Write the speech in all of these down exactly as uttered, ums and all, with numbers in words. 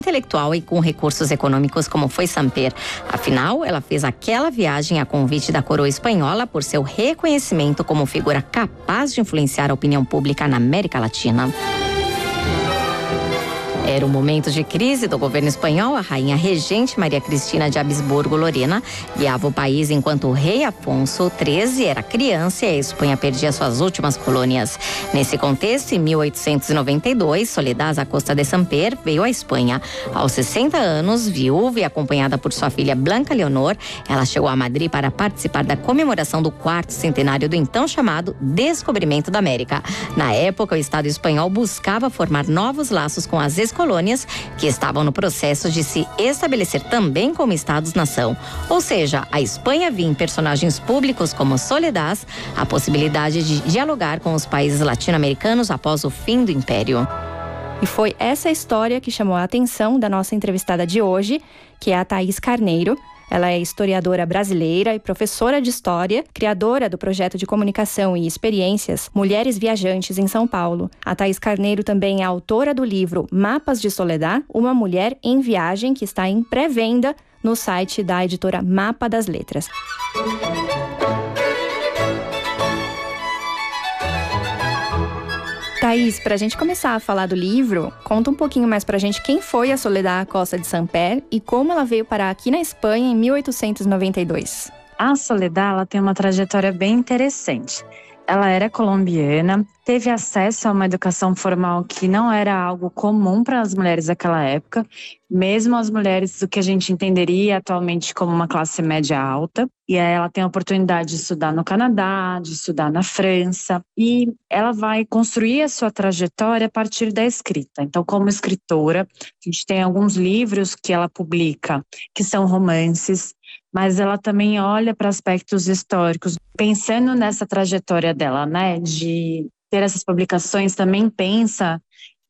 intelectual e com recursos econômicos como foi Samper. Afinal, ela fez aquela viagem a convite da coroa espanhola por seu reconhecimento como figura capaz de influenciar a opinião pública na América Latina. Era um momento de crise do governo espanhol. A rainha regente Maria Cristina de Habsburgo-Lorena guiava o país enquanto o rei Afonso treze era criança e a Espanha perdia suas últimas colônias. Nesse contexto, em mil oitocentos e noventa e dois, Soledad Acosta de Samper veio à Espanha. Aos sessenta anos, viúva e acompanhada por sua filha Blanca Leonor, ela chegou a Madrid para participar da comemoração do quarto centenário do então chamado Descobrimento da América. Na época, o Estado espanhol buscava formar novos laços com as colônias que estavam no processo de se estabelecer também como estados-nação. Ou seja, a Espanha via em personagens públicos como Soledad a possibilidade de dialogar com os países latino-americanos após o fim do Império. E foi essa história que chamou a atenção da nossa entrevistada de hoje, que é a Thaís Carneiro. Ela é historiadora brasileira e professora de história, criadora do projeto de comunicação e experiências Mulheres Viajantes em São Paulo. A Thaís Carneiro também é autora do livro Mapas de Soledad, uma mulher em viagem, que está em pré-venda no site da editora Mapa das Letras. Thaís, para a gente começar a falar do livro, conta um pouquinho mais para a gente quem foi a Soledad Acosta de Samper e como ela veio parar aqui na Espanha em mil oitocentos e noventa e dois. A Soledad, ela tem uma trajetória bem interessante. Ela era colombiana, teve acesso a uma educação formal que não era algo comum para as mulheres daquela época, mesmo as mulheres do que a gente entenderia atualmente como uma classe média alta. E aí ela tem a oportunidade de estudar no Canadá, de estudar na França, e ela vai construir a sua trajetória a partir da escrita. Então, como escritora, a gente tem alguns livros que ela publica, que são romances, mas ela também olha para aspectos históricos. Pensando nessa trajetória dela, né, de ter essas publicações, também pensa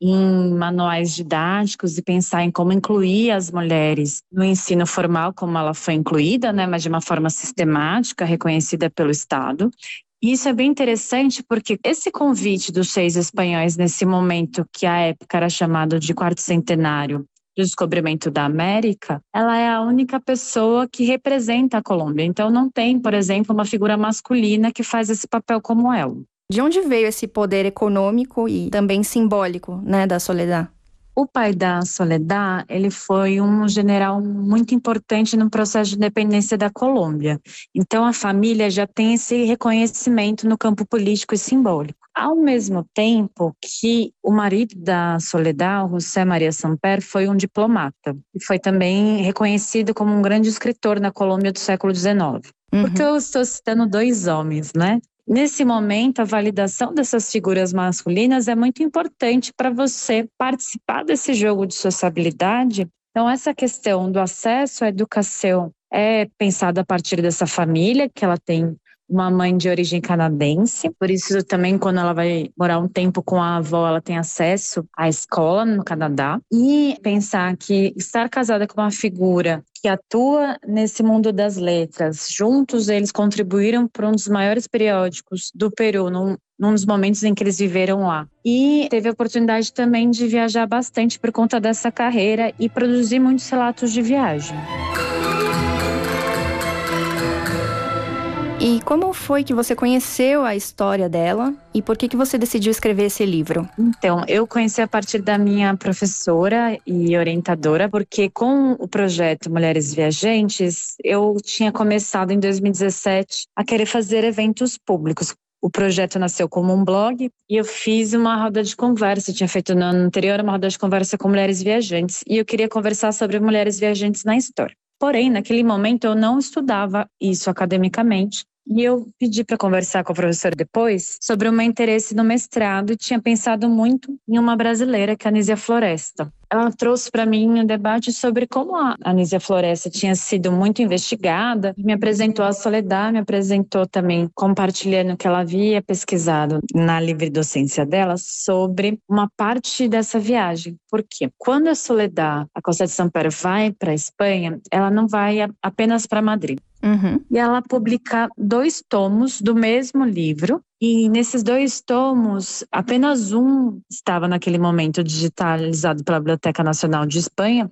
em manuais didáticos e pensar em como incluir as mulheres no ensino formal, como ela foi incluída, né, mas de uma forma sistemática, reconhecida pelo Estado. E isso é bem interessante porque esse convite dos seis espanhóis nesse momento, que à época era chamado de quarto centenário do descobrimento da América, ela é a única pessoa que representa a Colômbia. Então não tem, por exemplo, uma figura masculina que faz esse papel como ela. De onde veio esse poder econômico e também simbólico, né, da Soledad? O pai da Soledad, ele foi um general muito importante no processo de independência da Colômbia. Então a família já tem esse reconhecimento no campo político e simbólico. Ao mesmo tempo que o marido da Soledad, José María Samper, foi um diplomata e foi também reconhecido como um grande escritor na Colômbia do século dezenove. Uhum. Porque eu estou citando dois homens, né? Nesse momento, a validação dessas figuras masculinas é muito importante para você participar desse jogo de sociabilidade. Então, essa questão do acesso à educação é pensada a partir dessa família, que ela tem uma mãe de origem canadense. Por isso, também, quando ela vai morar um tempo com a avó, ela tem acesso à escola no Canadá. E pensar que estar casada com uma figura que atua nesse mundo das letras, juntos eles contribuíram para um dos maiores periódicos do Peru, num, num dos momentos em que eles viveram lá. E teve a oportunidade também de viajar bastante por conta dessa carreira e produzir muitos relatos de viagem. E como foi que você conheceu a história dela e por que que você decidiu escrever esse livro? Então, eu conheci a partir da minha professora e orientadora, porque com o projeto Mulheres Viajantes, eu tinha começado em dois mil e dezessete a querer fazer eventos públicos. O projeto nasceu como um blog e eu fiz uma roda de conversa, eu tinha feito no ano anterior uma roda de conversa com mulheres viajantes e eu queria conversar sobre mulheres viajantes na história. Porém, naquele momento eu não estudava isso academicamente. E eu pedi para conversar com a professora depois sobre o meu interesse no mestrado e tinha pensado muito em uma brasileira, que é a Anísia Floresta. Ela trouxe para mim um debate sobre como a Anísia Floresta tinha sido muito investigada, me apresentou a Soledad, me apresentou também compartilhando o que ela havia pesquisado na livre docência dela sobre uma parte dessa viagem. Por quê? Quando a Soledad, a Acosta de Samper, vai para a Espanha, ela não vai apenas para Madrid. Uhum. E ela publica dois tomos do mesmo livro. E nesses dois tomos, apenas um estava naquele momento digitalizado pela Biblioteca Nacional de Espanha.